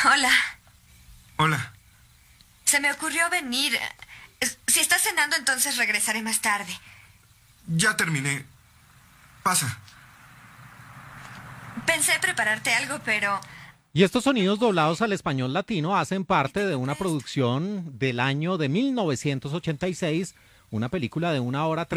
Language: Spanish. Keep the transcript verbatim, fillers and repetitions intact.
Hola. Hola. Se me ocurrió venir. Si estás cenando, entonces regresaré más tarde. Ya terminé. Pasa. Pensé prepararte algo, pero... Y estos sonidos doblados al español latino hacen parte de una crees? producción del año de mil novecientos ochenta y seis, una película de una hora